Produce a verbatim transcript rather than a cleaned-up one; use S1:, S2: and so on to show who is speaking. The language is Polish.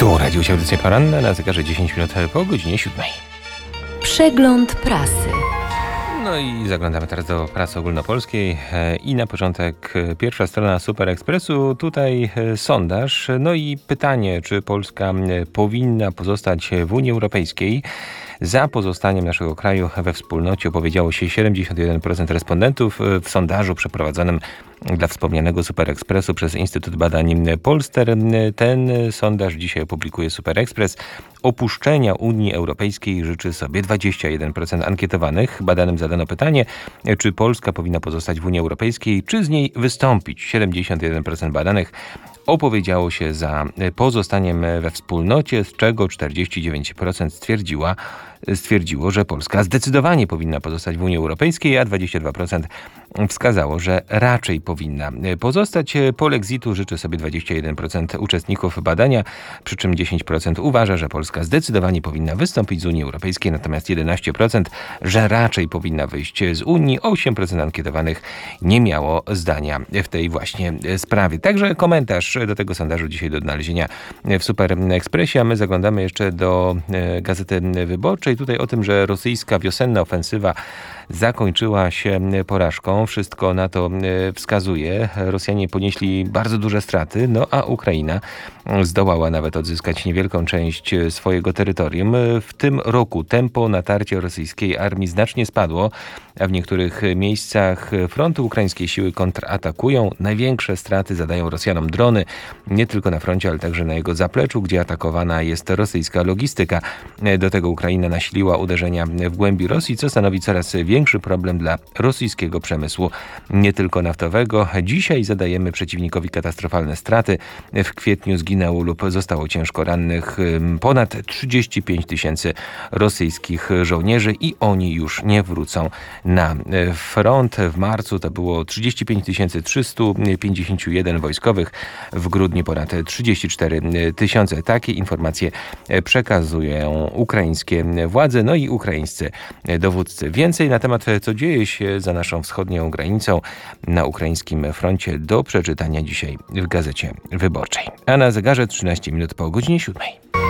S1: Tu radził się audycja poranna na zegarze dziesięć minut po godzinie siódmej.
S2: Przegląd prasy.
S1: No i zaglądamy teraz do prasy ogólnopolskiej i na początek pierwsza strona Super Expressu. Tutaj sondaż, no i pytanie, czy Polska powinna pozostać w Unii Europejskiej. Za pozostaniem naszego kraju we wspólnocie opowiedziało się siedemdziesiąt jeden procent respondentów w sondażu przeprowadzonym dla wspomnianego Super Expressu przez Instytut Badań Polster. Ten sondaż dzisiaj opublikuje Super Express. Opuszczenia Unii Europejskiej życzy sobie dwadzieścia jeden procent ankietowanych. Badanym zadano pytanie, czy Polska powinna pozostać w Unii Europejskiej, czy z niej wystąpić. siedemdziesiąt jeden procent badanych opowiedziało się za pozostaniem we wspólnocie, z czego czterdzieści dziewięć procent stwierdziła, stwierdziło, że Polska zdecydowanie powinna pozostać w Unii Europejskiej, a dwadzieścia dwa procent wskazało, że raczej powinna pozostać. Polexitu życzy sobie dwadzieścia jeden procent uczestników badania, przy czym dziesięć procent uważa, że Polska zdecydowanie powinna wystąpić z Unii Europejskiej, natomiast jedenaście procent, że raczej powinna wyjść z Unii. osiem procent ankietowanych nie miało zdania w tej właśnie sprawie. Także komentarz do tego sondażu dzisiaj do odnalezienia w Super Expressie, a my zaglądamy jeszcze do Gazety Wyborczej. Tutaj o tym, że rosyjska wiosenna ofensywa zakończyła się porażką. Wszystko na to wskazuje. Rosjanie ponieśli bardzo duże straty, no a Ukraina zdołała nawet odzyskać niewielką część swojego terytorium. W tym roku tempo natarcia rosyjskiej armii znacznie spadło, a w niektórych miejscach frontu ukraińskie siły kontratakują. Największe straty zadają Rosjanom drony, nie tylko na froncie, ale także na jego zapleczu, gdzie atakowana jest rosyjska logistyka. Do tego Ukraina nasiliła uderzenia w głębi Rosji, co stanowi coraz większy problem dla rosyjskiego przemysłu, nie tylko naftowego. Dzisiaj zadajemy przeciwnikowi katastrofalne straty. W kwietniu zginęło lub zostało ciężko rannych ponad trzydzieści pięć tysięcy rosyjskich żołnierzy i oni już nie wrócą na front. W marcu to było trzydzieści pięć tysięcy trzysta pięćdziesiąt jeden wojskowych, w grudniu ponad trzydzieści cztery tysiące. Takie informacje przekazują ukraińskie władze, no i ukraińscy dowódcy. Więcej na temat, co dzieje się za naszą wschodnią granicą na ukraińskim froncie, do przeczytania dzisiaj w Gazecie Wyborczej. A na zegarze trzynaście minut po godzinie siódmej.